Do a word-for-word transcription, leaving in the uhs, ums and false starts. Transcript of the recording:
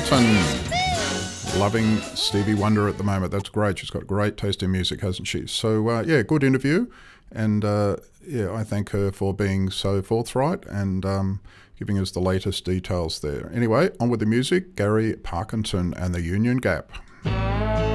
Hamilton. Loving Stevie Wonder at the moment. That's great. She's got great taste in music, hasn't she? So, uh, yeah, good interview. And, uh, yeah, I thank her for being so forthright and um, giving us the latest details there. Anyway, on with the music. Gary Parkinson and the Union Gap.